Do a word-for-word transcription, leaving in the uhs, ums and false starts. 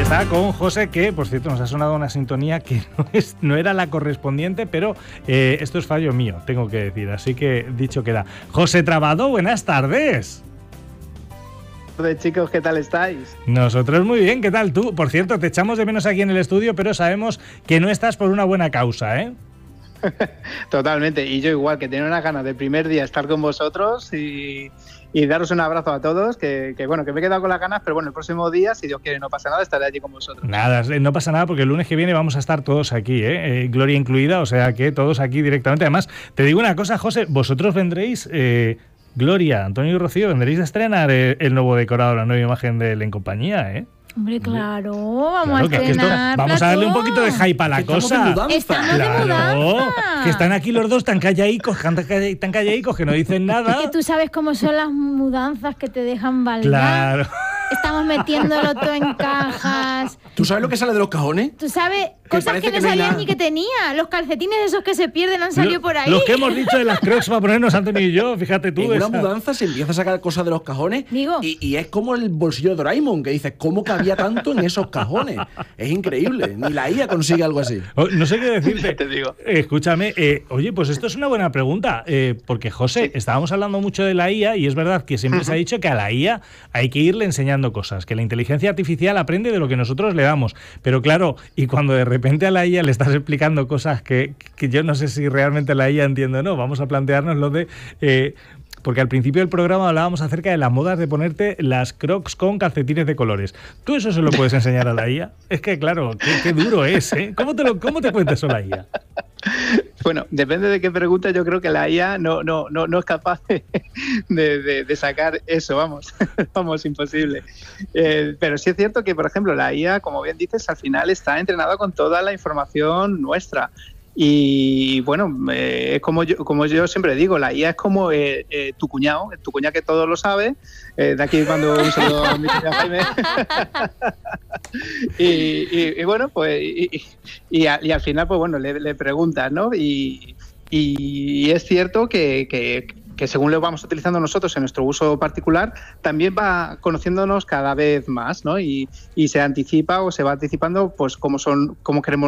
está con José, que por cierto nos ha sonado una sintonía que no, es, no era la correspondiente, pero eh, esto es fallo mío, tengo que decir, así que dicho queda. José Trabado, buenas tardes. Hola chicos, ¿qué tal estáis? Nosotros muy bien, ¿qué tal tú? Por cierto, te echamos de menos aquí en el estudio, pero sabemos que no estás por una buena causa, ¿eh? Totalmente, y yo igual, que tenía unas ganas de primer día estar con vosotros y, y daros un abrazo a todos, que, que bueno, que me he quedado con las ganas, pero bueno, el próximo día, si Dios quiere, no pasa nada, estaré allí con vosotros. Nada, no pasa nada porque el lunes que viene vamos a estar todos aquí, ¿eh? Eh, Gloria incluida, o sea que todos aquí directamente. Además, te digo una cosa, José, vosotros vendréis... Eh, Gloria, Antonio y Rocío, vendréis a estrenar el, el nuevo decorado, la nueva imagen de En Compañía, ¿eh? Hombre, claro, vamos claro, a estrenar que esto, vamos a darle un poquito de hype a la cosa. De estamos claro, de mudanza. Que están aquí los dos tan calladicos, tan calladicos que no dicen nada. Es que tú sabes cómo son las mudanzas que te dejan baldar. Claro. Estamos metiéndolo todo en cajas. ¿Tú sabes lo que sale de los cajones? Tú sabes cosas que no, que no sabías ni que tenía. Los calcetines esos que se pierden han salido lo, por ahí. Los que hemos dicho de las Crocs para ponernos Antonio y yo, fíjate tú. En esa. una mudanza se empieza a sacar cosas de los cajones. Digo. Y, y es como el bolsillo de Doraemon, que dices, ¿cómo cabía tanto en esos cajones? Es increíble. Ni la I A consigue algo así. Oh, no sé qué decirte. Te digo. Eh, escúchame, eh, oye, pues esto es una buena pregunta, eh, porque José, sí. estábamos hablando mucho de la I A y es verdad que siempre uh-huh. se ha dicho que a la I A hay que irle enseñando cosas, que la inteligencia artificial aprende de lo que nosotros le damos. Pero claro, y cuando de repente a la I A le estás explicando cosas que, que yo no sé si realmente la I A entiende o no, vamos a plantearnos lo de... Eh, porque al principio del programa hablábamos acerca de las modas de ponerte las Crocs con calcetines de colores. ¿Tú eso se lo puedes enseñar a la I A? Es que claro, qué, qué duro es, ¿eh? ¿Cómo te, lo, cómo te cuenta eso la I A? Bueno, depende de qué pregunta, yo creo que la I A no, no, no, no es capaz de, de, de sacar eso, vamos, vamos, imposible. Eh, pero sí es cierto que, por ejemplo, la I A, como bien dices, al final está entrenada con toda la información nuestra. Y bueno, eh, es como yo, como yo siempre digo, la I A es como eh, eh, tu cuñado, tu cuñado que todo lo sabe. Eh, de aquí mando un saludo a mi cuñado Jaime. y, y, y bueno, pues y, y, a, y al final, pues bueno, le, le preguntas, ¿no? Y, y es cierto que, que que según lo vamos utilizando nosotros en nuestro uso particular, también va conociéndonos cada vez más, ¿no? Y, y se anticipa o se va anticipando, pues cómo son, cómo queremos